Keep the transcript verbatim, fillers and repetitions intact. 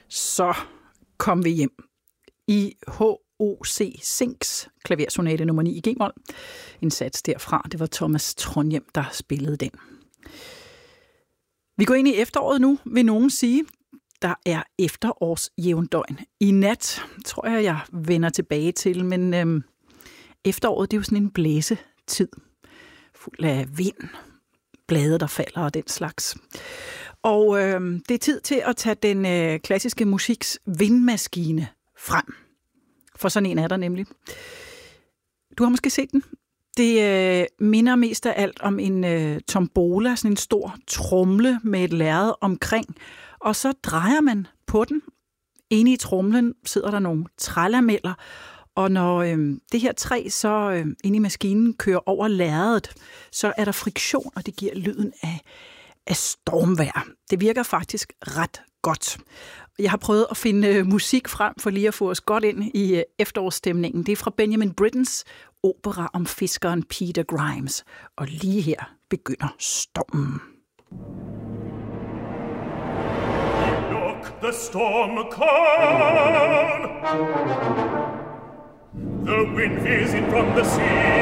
Så kom vi hjem i H O C Sinks klaversonate nummer ni i G-mol. En sats derfra, det var Thomas Trondhjem, der spillede den. Vi går ind i efteråret nu, vil nogen sige. Der er efterårsjævndøgn. I nat tror jeg, jeg vender tilbage til, men øhm, efteråret, det er jo sådan en blæsetid. Fuld af vind, blade, der falder og den slags. Og øhm, det er tid til at tage den øh, klassiske musiks vindmaskine frem. For sådan en er der nemlig. Du har måske set den. Det øh, minder mest af alt om en øh, tombola, sådan en stor tromle med et lærred omkring. Og så drejer man på den. Inde i tromlen sidder der nogle trælameller. Og når øh, det her træ så øh, inde i maskinen kører over lærredet, så er der friktion, og det giver lyden af, af stormvejr. Det virker faktisk ret godt. Jeg har prøvet at finde øh, musik frem for lige at få os godt ind i øh, efterårsstemningen. Det er fra Benjamin Brittens opera om fiskeren Peter Grimes. Og lige her begynder stormen. Look, the storm come. The wind whizzing from the sea.